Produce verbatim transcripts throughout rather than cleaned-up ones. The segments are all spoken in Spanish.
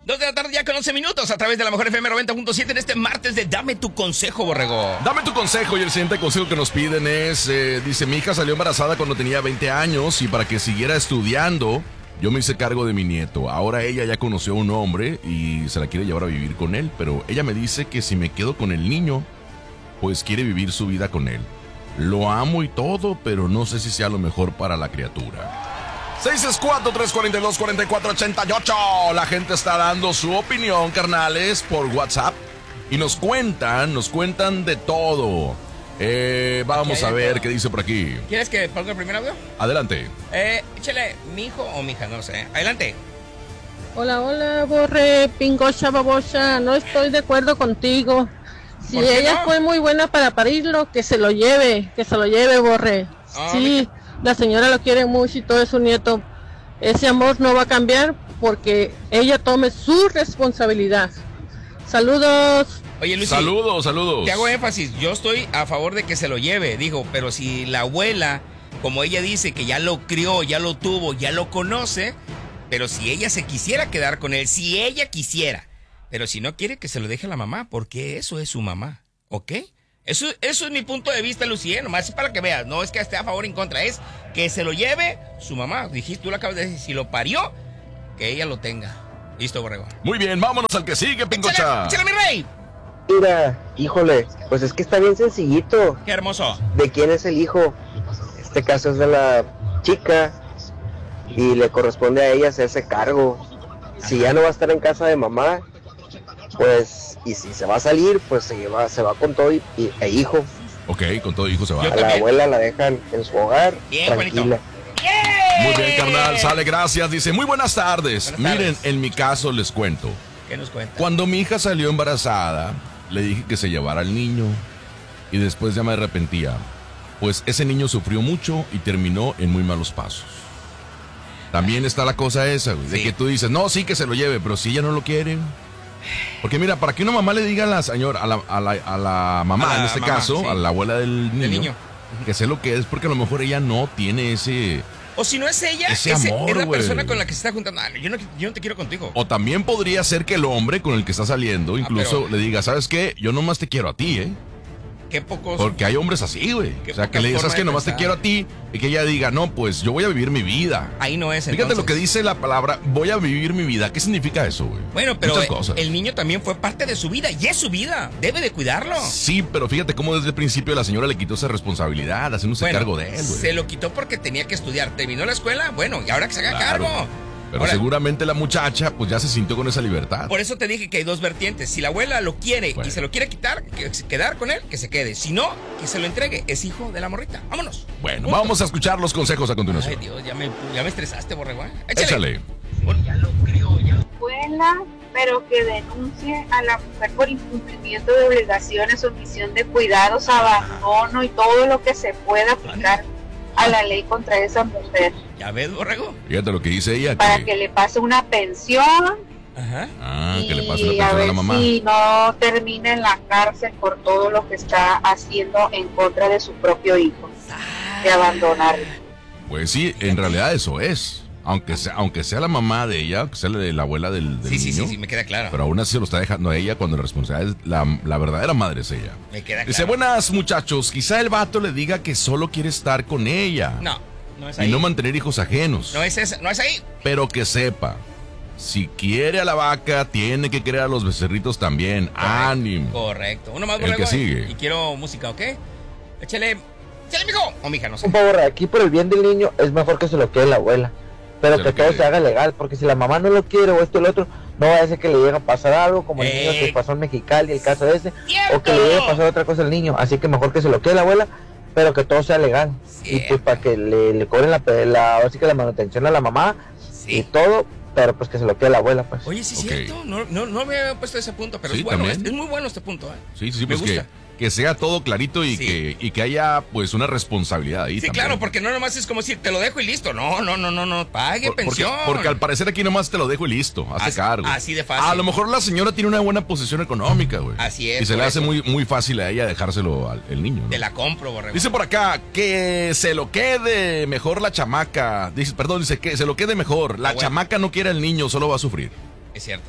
Dos de la tarde ya con once minutos a través de la Mejor F M noventa punto siete en este martes de Dame tu consejo, borrego. Dame tu consejo, y el siguiente consejo que nos piden es, eh, dice, mi hija salió embarazada cuando tenía veinte años y para que siguiera estudiando, yo me hice cargo de mi nieto. Ahora ella ya conoció a un hombre y se la quiere llevar a vivir con él, pero ella me dice que si me quedo con el niño, pues quiere vivir su vida con él. Lo amo y todo, pero no sé si sea lo mejor para la criatura. seis seis cuatro, tres cuatro dos, cuatro cuatro ocho ocho. La gente está dando su opinión, carnales, por WhatsApp. Y nos cuentan, nos cuentan de todo. Eh, vamos Aquí a hay de ver todo. qué dice por aquí. ¿Quieres que ponga el primer audio? Adelante. Eh, échale, mi hijo o mi hija, no sé. Adelante. Hola, hola, Borre, pingocha, babocha, no estoy de acuerdo contigo. Si ¿Por qué ella no? fue muy buena para parirlo, que se lo lleve, que se lo lleve, Borre. Ah, Sí, la señora lo quiere mucho y todo es su nieto. Ese amor no va a cambiar porque ella tome su responsabilidad. Saludos. Oye, Lucy. Saludos, saludos. Te hago énfasis, yo estoy a favor de que se lo lleve, dijo, pero si la abuela, como ella dice, que ya lo crió, ya lo tuvo, ya lo conoce, pero si ella se quisiera quedar con él, si ella quisiera, pero si no quiere, que se lo deje a la mamá, porque eso es su mamá, ¿ok? Eso, eso es mi punto de vista, Lucy, ¿eh? Nomás es para que veas, no es que esté a favor o en contra, es que se lo lleve su mamá. Dijiste, tú lo acabas de decir, si lo parió, que ella lo tenga. Listo, borrego. Muy bien, vámonos al que sigue, pingocha. ¡Échale, échale, mi rey! Mira, híjole, pues es que está bien sencillito. ¡Qué hermoso! ¿De quién es el hijo? Este caso es de la chica y le corresponde a ella hacerse cargo. Si ya no va a estar en casa de mamá, pues, y si se va a salir, pues se va, se va con todo y, y- e hijo. Ok, con todo hijo se va. Yo A la también. abuela la dejan en su hogar, Bien, tranquila. Juanito. ¡Yeah! Muy bien, carnal, sale, gracias. Dice, muy buenas tardes. Buenas Miren, tardes. en mi caso les cuento. ¿Qué nos cuenta? Cuando mi hija salió embarazada, le dije que se llevara al niño y después ya me arrepentía, pues ese niño sufrió mucho y terminó en muy malos pasos. También está la cosa esa, güey, de Sí. que tú dices, no, sí que se lo lleve, pero si ella no lo quiere. Porque mira, para que una mamá le diga a la señora, a la, a la, a la mamá, A la en este mamá, caso, sí. a la abuela del niño, Del niño. que sé lo que es, porque a lo mejor ella no tiene ese... O si no es ella, Ese ese- amor, es la güey. persona con la que se está juntando. Ah, yo, no, yo no te quiero contigo. O también podría ser que el hombre con el que está saliendo incluso Ah, pero- le diga, ¿sabes qué? Yo nomás te quiero a ti, ¿eh? Qué pocos. Porque hay hombres así, güey. Qué O sea, que poca le digas, forma ¿sabes qué? de Nomás te pensar. quiero a ti. Y que ella diga, no, pues yo voy a vivir mi vida. Ahí no es. Fíjate entonces. lo que dice la palabra, voy a vivir mi vida. ¿Qué significa eso, güey? Bueno, pero Muchas eh, cosas. el niño también fue parte de su vida y es su vida. Debe de cuidarlo. Sí, pero fíjate cómo desde el principio la señora le quitó esa responsabilidad, haciéndose Bueno, cargo de él, güey. se lo quitó porque tenía que estudiar. Terminó la escuela, bueno, y ahora que se haga Claro. cargo. Pero Ahora, seguramente la muchacha, pues ya se sintió con esa libertad. por eso te dije que hay dos vertientes. Si la abuela lo quiere Bueno. y se lo quiere quitar, que se- quedar con él, que se quede. Si no, que se lo entregue. Es hijo de la morrita. Vámonos. Bueno, Punto. vamos a escuchar los consejos a Ay, continuación. Dios, ya me, ya me estresaste, borrego. ¿eh? Échale. escuela, pero que denuncie a la mujer por incumplimiento de obligaciones, omisión de cuidados, abandono y todo lo que se pueda aplicar a la ley contra esa mujer, ¿Ya ves, borrego? Fíjate lo que dice ella. para Que, que le pase una pensión Ajá. ah, que le pase y la a pensión a ver la mamá. si no termina en la cárcel por todo lo que está haciendo en contra de su propio hijo, de abandonarlo. Pues sí, en realidad eso es. Aunque sea, aunque sea la mamá de ella, que sea la, de la abuela del, del Sí, sí, niño. sí, sí, me queda claro. Pero aún así se lo está dejando a ella cuando la responsabilidad es la, la verdadera madre es ella. Me queda claro. Dice, buenas muchachos, quizá el vato le diga que solo quiere estar con ella. No, no es Y ahí. no mantener hijos ajenos. No es esa, no es ahí. Pero que sepa, si quiere a la vaca, tiene que querer a los becerritos también. Ánimo. Correcto. Uno más, El borrego. que sigue. Y quiero música, ¿ok? Échale. Échale, mijo. O mija, no sé. Por favor, aquí por el bien del niño es mejor que se lo quede la abuela, pero Se que lo todo quede. se haga legal, porque si la mamá no lo quiere o esto y lo otro, no va a ser que le llegue a pasar algo, como el niño Eh. que pasó en Mexicali, el caso ese, ¡Cierto! o que le llegue a pasar otra cosa al niño, así que mejor que se lo quede la abuela, pero que todo sea legal, y Cierto. pues para que le, le cobren la, pe- la, ahora sí que la manutención a la mamá y Sí. todo, pero pues que se lo quede la abuela, pues. Oye, sí, es Ok. cierto. No, no, no me había puesto ese punto, pero Sí, es bueno. Es, también. es muy bueno este punto, ¿eh? Sí, sí, sí, Me pues que, gusta. que sea todo clarito y, Sí. que, y que haya pues una responsabilidad ahí Sí, también. claro, porque no nomás es como decir, te lo dejo y listo. No, no, no, no, no. Pague Por- porque, pensión. porque al parecer aquí nomás te lo dejo y listo, hazte Así- cargo. así de fácil. A lo mejor la señora tiene una buena posición económica, güey. Así es, Y se por le hace eso. muy, muy fácil a ella dejárselo al el niño, ¿no? Te la compro, borrego. Dice por acá que se lo quede mejor la chamaca. Dice, perdón, dice que se lo quede mejor. La Ah, bueno. chamaca no quiere al niño, solo va a sufrir. Es cierto.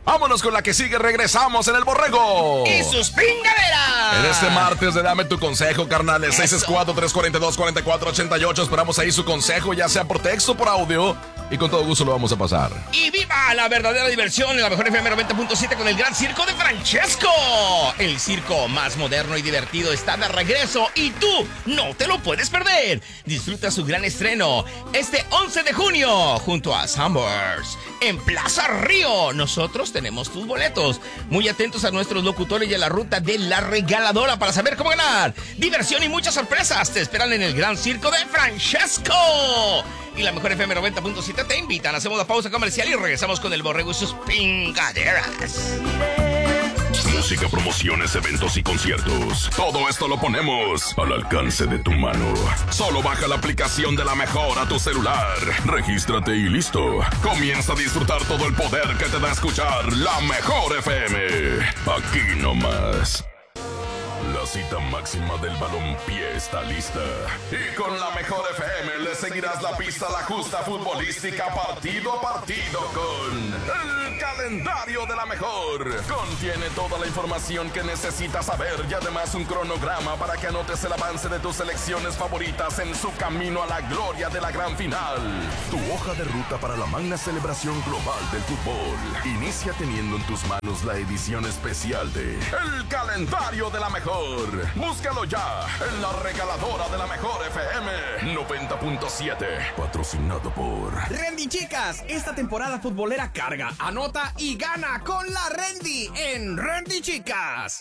Vámonos con la que sigue, regresamos en El Borrego. ¡Y sus pingaderas! En este martes de Dame tu Consejo, carnales. seis seis cuatro, tres cuatro dos, cuatro cuatro ocho ocho. Esperamos ahí su consejo, ya sea por texto o por audio. Y con todo gusto lo vamos a pasar. ¡Y viva la verdadera diversión en la mejor F M noventa punto siete con el Gran Circo de Francesco! El circo más moderno y divertido está de regreso y tú no te lo puedes perder. Disfruta su gran estreno este once de junio junto a Sunburst en Plaza Río. Nosotros tenemos tus boletos. Muy atentos a nuestros locutores y a la ruta de la regaladora para saber cómo ganar. Diversión y muchas sorpresas te esperan en el Gran Circo de Francesco. Y la mejor F M noventa punto siete te invitan. Hacemos la pausa comercial y regresamos con el Borrego y sus pingaderas. Música, promociones, eventos y conciertos. Todo esto lo ponemos al alcance de tu mano. Solo baja la aplicación de La Mejor a tu celular. Regístrate y listo. Comienza a disfrutar todo el poder que te da escuchar La Mejor F M. Aquí nomás. La cita máxima del balompié está lista. Y con La Mejor F M le seguirás la pista a la justa futbolística partido a partido con el calendario de La Mejor. Contiene toda la información que necesitas saber y además un cronograma para que anotes el avance de tus selecciones favoritas en su camino a la gloria de la gran final. Tu hoja de ruta para la magna celebración global del fútbol. Inicia teniendo en tus manos la edición especial de El Calendario de La Mejor. Búscalo ya en la regaladora de La Mejor F M noventa punto siete. Patrocinado por Rendy Chicas. Esta temporada futbolera carga, anota y gana con la Rendy en Rendy Chicas.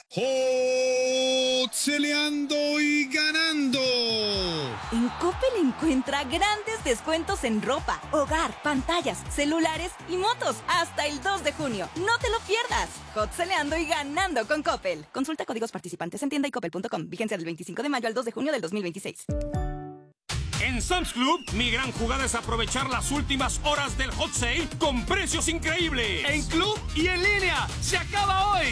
Celeando y ganando. En Coppel encuentra grandes descuentos en ropa, hogar, pantallas, celulares y motos hasta el dos de junio. No te lo pierdas. Celeando y ganando con Coppel. Consulta códigos participantes en tienda y coppel punto com. Vigencia del veinticinco de mayo al dos de junio del dos mil veintiséis. En Sam's Club, mi gran jugada es aprovechar las últimas horas del hot sale con precios increíbles. En club y en línea. ¡Se acaba hoy!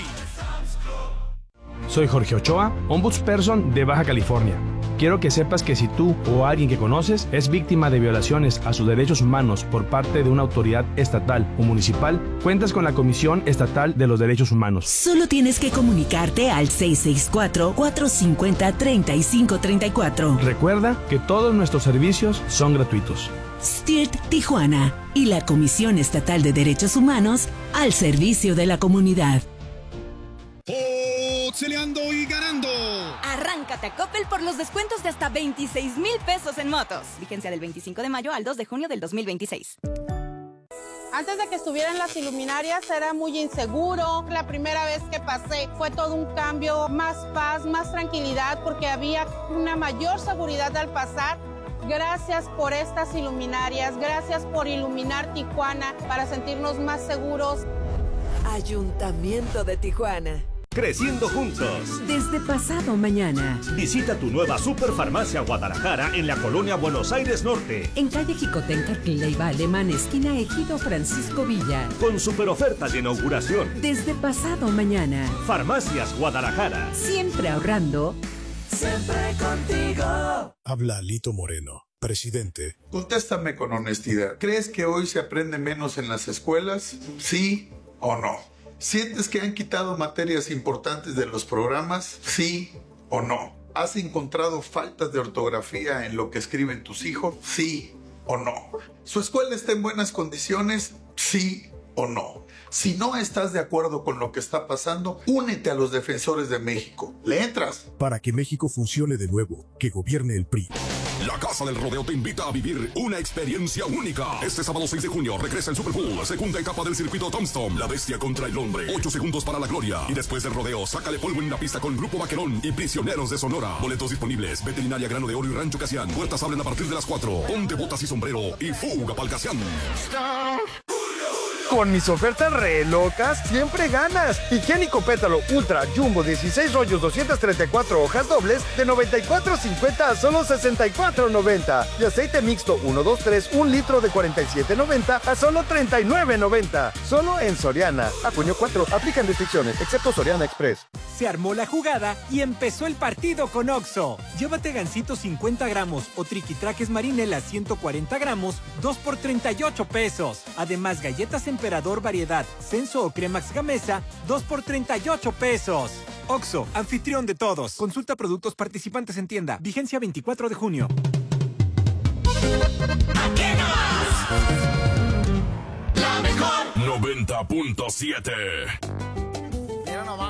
Soy Jorge Ochoa, ombudsperson de Baja California. Quiero que sepas que si tú o alguien que conoces es víctima de violaciones a sus derechos humanos por parte de una autoridad estatal o municipal, cuentas con la Comisión Estatal de los Derechos Humanos. Solo tienes que comunicarte al seis seis cuatro, cuatro cinco cero, tres cinco tres cuatro. Recuerda que todos nuestros servicios son gratuitos. S T I R T Tijuana y la Comisión Estatal de Derechos Humanos al servicio de la comunidad. Celeando y ganando. Arráncate a Coppel por los descuentos de hasta veintiséis mil pesos en motos. Vigencia del veinticinco de mayo al dos de junio del dos mil veintiséis. Antes de que estuvieran las iluminarias era muy inseguro. La primera vez que pasé fue todo un cambio, más paz, más tranquilidad, porque había una mayor seguridad al pasar. Gracias por estas iluminarias, gracias por iluminar Tijuana para sentirnos más seguros. Ayuntamiento de Tijuana. Creciendo juntos. Desde pasado mañana. Visita tu nueva Superfarmacia Guadalajara en la colonia Buenos Aires Norte. En calle Jicotenca, Leiva Alemán, esquina Ejido Francisco Villa. Con super ofertas de inauguración. Desde pasado mañana. Farmacias Guadalajara. Siempre ahorrando. Siempre contigo. Habla Lito Moreno, presidente. Contéstame con honestidad. ¿Crees que hoy se aprende menos en las escuelas? ¿Sí o no? ¿Sientes que han quitado materias importantes de los programas? ¿Sí o no? ¿Has encontrado faltas de ortografía en lo que escriben tus hijos? ¿Sí o no? ¿Su escuela está en buenas condiciones? ¿Sí o no? Si no estás de acuerdo con lo que está pasando, únete a los defensores de México. ¿Le entras? Para que México funcione de nuevo, que gobierne el P R I. La Casa del Rodeo te invita a vivir una experiencia única. Este sábado seis de junio regresa el Super Bowl, segunda etapa del circuito Tombstone. La bestia contra el hombre. Ocho segundos para la gloria. Y después del rodeo, sácale polvo en la pista con Grupo Vaquerón y Prisioneros de Sonora. Boletos disponibles. Veterinaria Grano de Oro y Rancho Casián. Puertas abren a partir de las cuatro. Ponte botas y sombrero y fuga pa'l Casián. Con mis ofertas re locas, siempre ganas. Higiénico Pétalo Ultra Jumbo dieciséis rollos, doscientas treinta y cuatro hojas dobles de noventa y cuatro cincuenta a solo sesenta y cuatro noventa. Y aceite mixto uno dos tres, un litro de cuarenta y siete noventa a solo treinta y nueve noventa. Solo en Soriana. A junio cuatro. Aplican restricciones, excepto Soriana Express. Se armó la jugada y empezó el partido con Oxxo. Llévate gansito cincuenta gramos o triquitraques marinela ciento cuarenta gramos, dos por treinta y ocho pesos. Además, galletas Emperador variedad, Senso o Cremax Gamesa, dos por treinta y ocho pesos. Oxxo, anfitrión de todos. Consulta productos participantes en tienda. Vigencia veinticuatro de junio. ¡Aquí nomás! La mejor noventa punto siete.